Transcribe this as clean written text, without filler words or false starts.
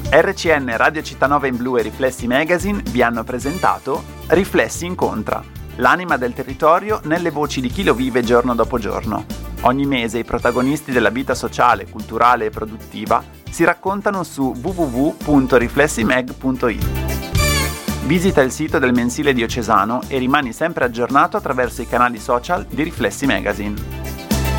RCN Radio Città in Blu e Riflessi Magazine vi hanno presentato Riflessi Incontra, l'anima del territorio nelle voci di chi lo vive giorno dopo giorno. Ogni mese i protagonisti della vita sociale, culturale e produttiva si raccontano su www.riflessimag.it. Visita il sito del mensile diocesano e rimani sempre aggiornato attraverso i canali social di Riflessi Magazine.